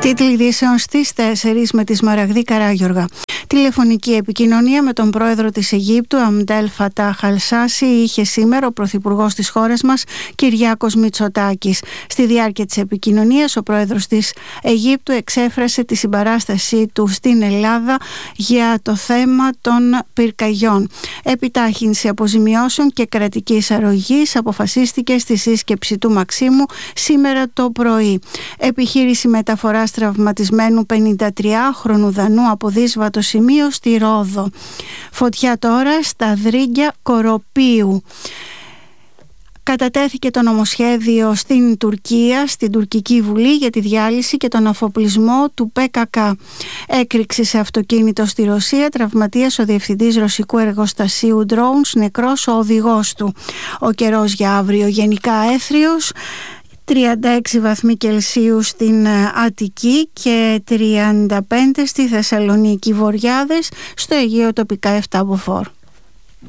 Τίτλοι ειδήσεων στις 4 με τη Σμαραγδή Καράγιοργα. Τηλεφωνική επικοινωνία με τον πρόεδρο της Αιγύπτου, Αμπντέλ Φατάχ Αλ-Σάσι, είχε σήμερα ο πρωθυπουργός της χώρας μας, Κυριάκος Μητσοτάκης. Στη διάρκεια της επικοινωνίας, ο πρόεδρος της Αιγύπτου εξέφρασε τη συμπαράστασή του στην Ελλάδα για το θέμα των πυρκαγιών. Επιτάχυνση αποζημιώσεων και κρατικής αρρωγής αποφασίστηκε στη σύσκεψη του Μαξίμου σήμερα το πρωί. Επιχείρηση μεταφοράς τραυματισμένου 53χρονου Δανού από δύσβατο σημείο στη Ρόδο. Φωτιά τώρα στα Δρίγκια Κοροπίου. Κατατέθηκε το νομοσχέδιο στην Τουρκία, στην Τουρκική Βουλή, για τη διάλυση και τον αφοπλισμό του ΠΚΚ. Έκρηξη σε αυτοκίνητο στη Ρωσία, τραυματίας ο διευθυντής ρωσικού εργοστασίου drones, νεκρός ο οδηγός του. Ο καιρός για αύριο γενικά έθριος, 36 βαθμοί Κελσίου στην Αττική και 35 στη Θεσσαλονίκη, βοριάδες, στο Αιγαίο τοπικά 7 μποφόρ.